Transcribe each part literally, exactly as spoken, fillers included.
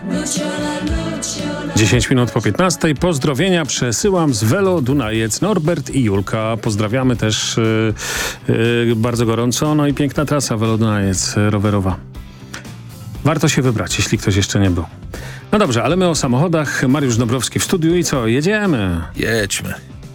dziesięć minut po piętnastej. Pozdrowienia przesyłam z Velo Dunajec. Norbert i Julka. Pozdrawiamy też yy, yy, bardzo gorąco. No i piękna trasa Velo Dunajec yy, rowerowa. Warto się wybrać, jeśli ktoś jeszcze nie był. No dobrze, ale my o samochodach. Mariusz Dąbrowski w studiu i co? Jedziemy. Jedźmy.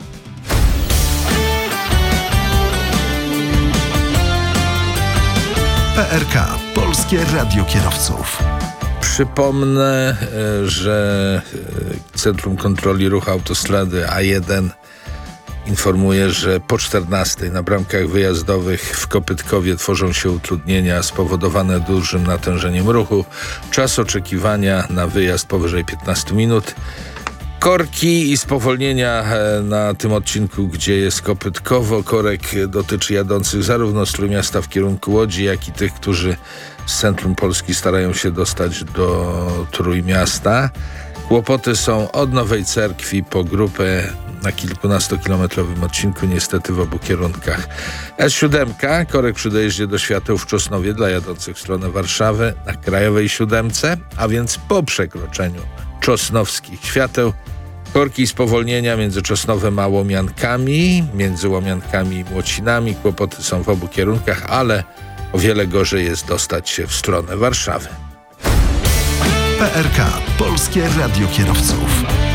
P R K. Polskie Radio Kierowców. Przypomnę, że Centrum Kontroli Ruchu Autostrady A jeden informuje, że po czternastej na bramkach wyjazdowych w Kopytkowie tworzą się utrudnienia spowodowane dużym natężeniem ruchu. Czas oczekiwania na wyjazd powyżej piętnaście minut. Korki i spowolnienia na tym odcinku, gdzie jest Kopytkowo. Korek dotyczy jadących zarówno z Trójmiasta w kierunku Łodzi, jak i tych, którzy z centrum Polski starają się dostać do Trójmiasta. Kłopoty są od Nowej Cerkwi po Grupę na kilkunastokilometrowym odcinku, niestety w obu kierunkach. S siedem, korek przy dojeździe do świateł w Czosnowie dla jadących w stronę Warszawy na krajowej siódemce, a więc po przekroczeniu czosnowskich świateł. Korki i spowolnienia między Czosnowem a Łomiankami, między Łomiankami i Młocinami. Kłopoty są w obu kierunkach, ale o wiele gorzej jest dostać się w stronę Warszawy. P R K. Polskie Radio Kierowców.